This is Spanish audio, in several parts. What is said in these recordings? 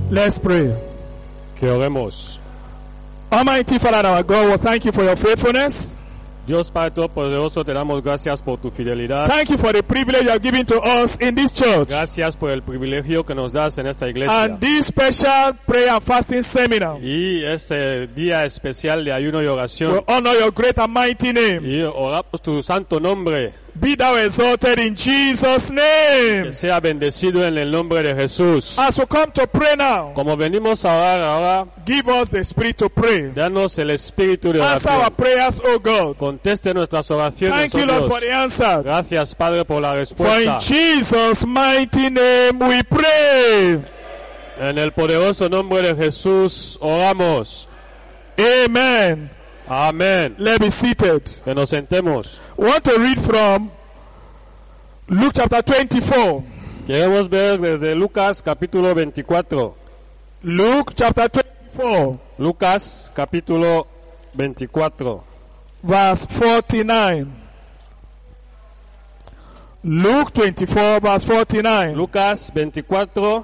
Let's pray. Que oremos. Almighty Father, our God, well, thank you for your faithfulness. Dios Padre Todopoderoso, te damos gracias por tu fidelidad. Thank you for the privilege you have given to us in this church. Gracias por el privilegio que nos das en esta iglesia. And this special prayer and fasting seminar. Y este día especial de ayuno y We oración. honor your great and mighty name. Y oramos tu santo nombre. Be thou exalted in Jesus' name. Que sea bendecido en el nombre de Jesús. As we come to pray now, Como venimos a orar ahora, give us the spirit to pray. danos el espíritu de Answer our oración. prayers, O God. Conteste nuestras oraciones, Thank oh you, Lord, for Dios. the answer. Gracias, Padre, por la For in respuesta. Jesus' mighty name we pray. En el poderoso nombre de Jesús oramos. Amen. Amén. Let's be seated. Que nos sentemos. We want to read from Luke chapter 24. Queremos ver desde Lucas capítulo 24. Luke chapter 24, Lucas capítulo 24. verse 49. Luke 24, verse 49. Lucas 24,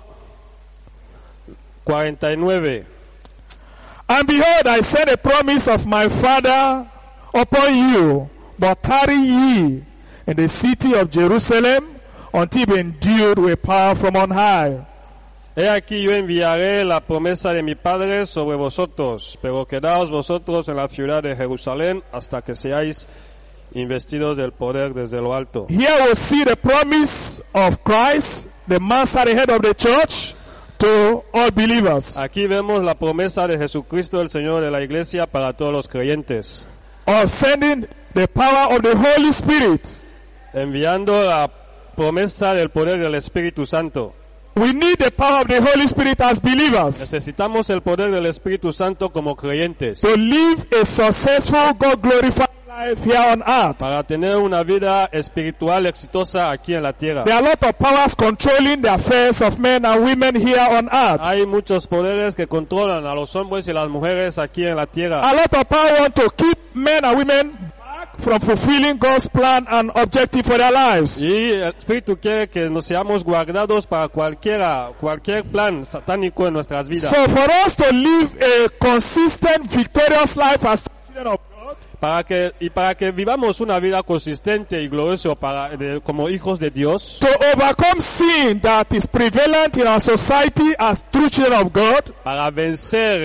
49. And behold, I send a promise of my Father upon you, but tarry ye in the city of Jerusalem until be endued with power from on high. He aquí yo enviaré la promesa de mi Padre sobre vosotros, pero quedaos vosotros en la ciudad de Jerusalén hasta que seáis investidos del poder desde lo alto. Here we see the promise of Christ, the master, the head of the church, to all believers, Aquí vemos la promesa de Jesucristo, el Señor de la Iglesia, para todos los creyentes, of sending the power of the Holy Spirit. enviando la promesa del poder del Espíritu Santo. We need the power of the Holy Spirit as believers Necesitamos el poder del Espíritu Santo como creyentes to live a successful, God-glorifying life here on earth. para tener una vida espiritual exitosa aquí en la tierra. There are a lot of powers controlling the affairs of men and women here on earth. Hay muchos poderes que controlan a los hombres y las mujeres aquí en la tierra. A lot of power want to keep men and women back from fulfilling God's plan and objective for their lives. Y el Espíritu quiere que nos seamos guardados para cualquier plan satánico en nuestras vidas. So for us to live a consistent, victorious life as children of God, Para que vivamos una vida consistente y gloriosa como hijos de Dios, to overcome sin that is prevalent in our society as true children of God, para vencer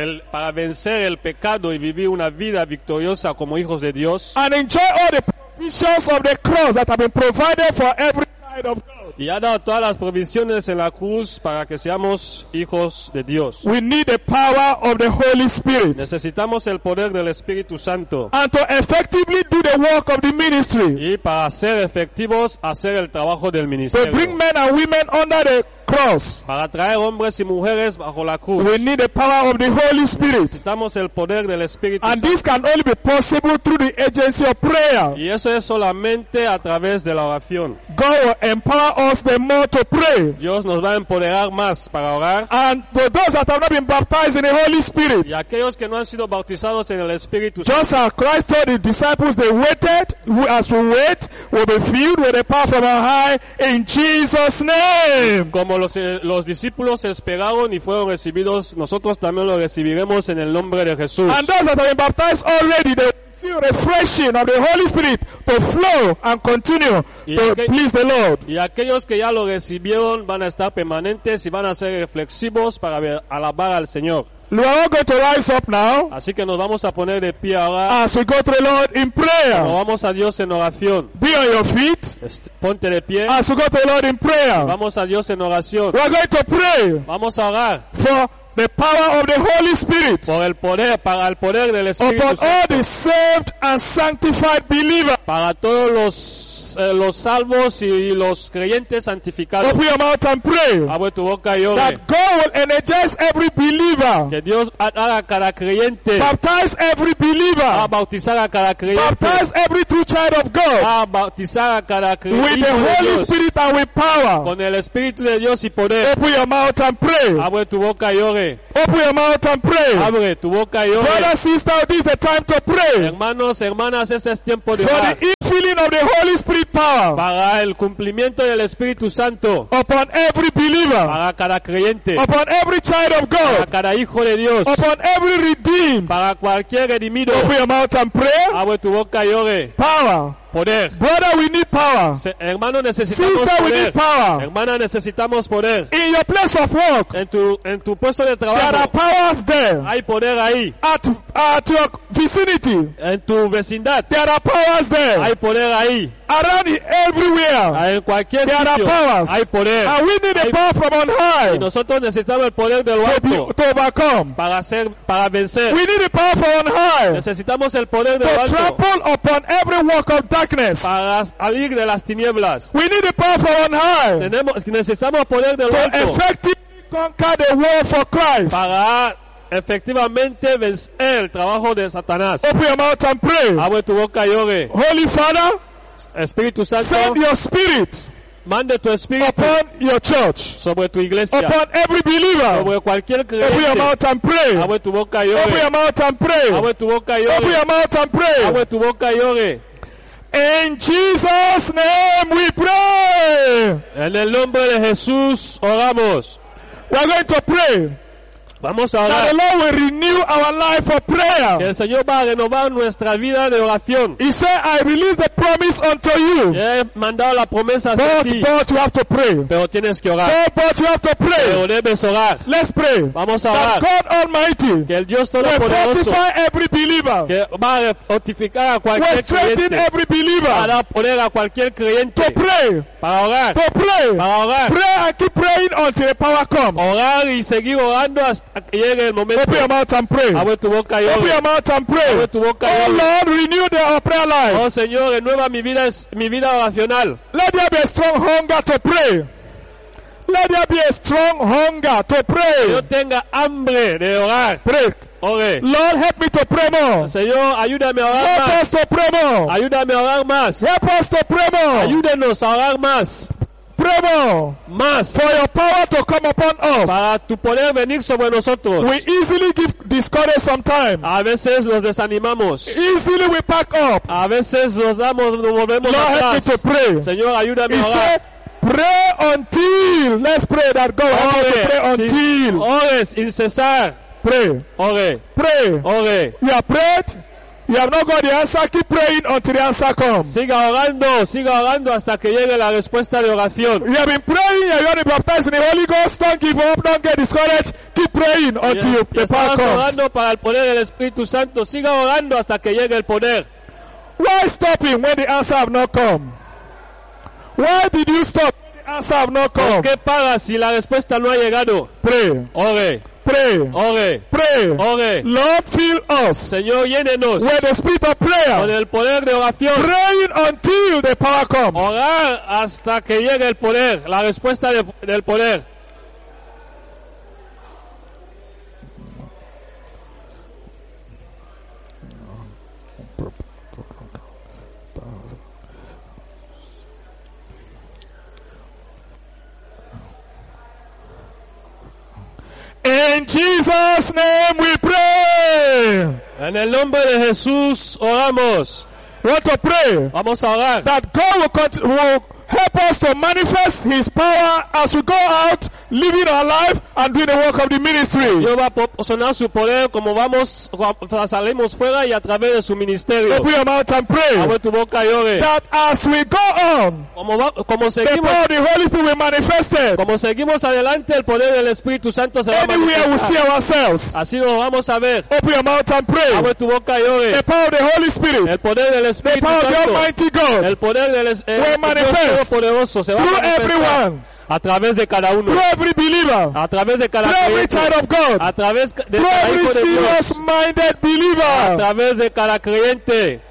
el pecado y vivir una vida victoriosa como hijos de Dios, and enjoy all the provisions of the cross that have been provided for every child of God. y ha dado todas las provisiones en la cruz para que seamos hijos de Dios. We need the power of the Holy Spirit. Necesitamos el poder del Espíritu Santo And to effectively do the work of the ministry, y para ser efectivos hacer el trabajo del to ministerio, bring men and women under the cross, para traer hombres y mujeres bajo la cruz. we need the power of the Holy Spirit. Necesitamos el poder del Espíritu And Santo. this can only be possible through the agency of prayer. Y eso es solamente a través de la oración. God will empower us the more to pray. Dios nos va a empoderar más para orar. And to those that have not been baptized in the Holy Spirit, Y aquellos que no han sido bautizados en el Espíritu Santo, just as Christ told the disciples, they waited, as we wait, will be filled with the power from on high in Jesus' name. como los discípulos esperaron y fueron recibidos, nosotros también lo recibiremos en el nombre de Jesús. And those that have been baptized already, they receive refreshing of the Holy Spirit to flow and continue to please the Lord. Y aquellos que ya lo recibieron van a estar permanentes y van a ser reflexivos para alabar al Señor. We are all going to rise up now Así que nos vamos a poner de pie ahora. as we go to the Lord in Nos prayer. vamos a Dios en oración. Be on your feet Ponte de pie. as we go to the Lord in prayer. Vamos a Dios en oración. We are going to pray Vamos a orar for the power of the Holy Spirit por el poder, para el poder del Espíritu upon all Santo, the saved and sanctified believers. para todos los salvos y los creyentes santificados. Open your mouth and pray Abre tu boca y ore. that God will energize every believer, Que Dios haga a cada creyente, baptize every a believer, bautizar a cada creyente, baptize every true child of God a bautizar a cada with creyente the de Holy Dios, Spirit and with power. con el Espíritu de Dios y poder. Open your mouth and pray. Abre tu boca y ore. Open your mouth and pray. Abre tu boca y ore. Brother, sister, this is the time to pray. Hermanos, hermanas, este es tiempo de For orar. the infilling of the Holy Spirit power Para el cumplimiento del Espíritu Santo. upon every believer, Para cada creyente. upon every child of Para God, cada hijo de Dios. upon every redeemed. Para cualquier redimido. Open your mouth and pray. Abre tu boca y ore. Power. Poder. Brother, we need power. Hermano, necesitamos Sister, we need poder. power. Hermana, necesitamos poder. In your place of work, En tu puesto de there are trabajo. powers there. Hay poder ahí. At your vicinity, En tu vecindad. there are powers there. Hay poder ahí. Around everywhere, En cualquier there are sitio. powers. Hay poder. And we need the Hay- power from on Y high nosotros necesitamos el poder del alto to overcome. para vencer. We need the power from on high Necesitamos el poder del to alto trample upon every work of darkness. para salir de las tinieblas. We need the power from on high Necesitamos poder del to alto effectively conquer the world for Christ. para efectivamente vencer el trabajo de Satanás. Open your mouth and pray. Abre tu boca y ore. Holy Father, Espíritu Santo, send your spirit mande tu espíritu upon your church, sobre tu iglesia, upon every believer. sobre cualquier Open your creyente. mouth and pray. Abre tu boca y Open ore. your mouth and pray. Abre tu boca y Open ore. your mouth and pray. Abre tu boca y ore. In Jesus' name we pray. En el nombre de Jesús oramos. We are going to pray Vamos a that orar. the Lord will renew our life for Que prayer. el Señor va a renovar nuestra vida de oración. He said, I release the promise unto you. He mandado la promesa hacia ti, But you have to pray. pero tienes que orar. But you have to Pero pray. debes orar. Let's pray. Vamos a That orar. God Almighty Que el Dios will Todopoderoso, fortify every believer. que va a fortificar a Will cualquier strengthen creyente, every believer para poner a cualquier creyente, to pray. para orar, To pray. para orar, Pray and keep praying until the power comes. orar y seguir orando hasta que llegue el momento. Open your mouth and pray. Abre tu boca y Open ore. your mouth and Abre pray. tu boca y Oh ore. Lord, renew our prayer life. Oh Señor, renueva mi vida oracional. Let there be a strong hunger to pray. Let there be a strong hunger to Que yo pray. tenga hambre de orar. Pray. Ore. Lord, help me to pray more. Señor, ayúdame a orar Help más. us to pray more. Ayúdame a orar más. Help us to pray more. Ayúdenos a orar más. Pray more. Más. For your power to come upon us. Para tu poder venir sobre nosotros. We easily get discouraged sometimes. A veces nos desanimamos. Easily we pack up. A veces nos volvemos Lord, help me atrás. to pray. Señor, ayúdame He a said, orar. pray until. Let's pray that God help us to pray until. Ore sin cesar. Pray. Ore. Pray. Ore. You have prayed. You have not got the answer. Keep praying until the answer comes. Siga orando hasta que llegue la respuesta de oración. You have been praying. You have been baptized in the Holy Ghost. Don't give up. Don't get discouraged. Keep praying until the power Estamos comes. orando para el poder del Espíritu Santo. Siga orando hasta que llegue el poder. Why stopping when the answer have not come? Why did you stop when the answer have not ¿Por come? qué pagas si la respuesta no ha llegado? Pray. Ore. Pray. Ore. Pray. Ore. Lord, fill us Señor, llénenos with the spirit of con prayer. el poder de oración. Praying until the power comes. Orar hasta que llegue el poder, la respuesta del poder. In Jesus' name we pray. En el nombre de Jesús oramos. We want to pray Vamos a orar. that God will help us to manifest His power as we go out, living our life and doing the work of the ministry. Dios va a proporcionar su poder como salimos fuera y a través de su ministerio. Open your mouth and pray Abre tu boca y ore. that as we go on, Como the power of the Holy Spirit will be manifested. seguimos adelante, el poder del Espíritu Santo se va a Anywhere we see manifestar. ourselves, Así nos vamos a ver. open your mouth and pray. Abre tu boca y ore. The power of the Holy Spirit, El poder del the Espíritu power of the Santo. Almighty God, El poder del will manifest Dios Todopoderoso se va a through manifestar everyone, a través de cada uno, through every believer, a través de cada through every creyente, child of God, a través de through cada every hijo de Dios, serious-minded a believer. través de cada creyente.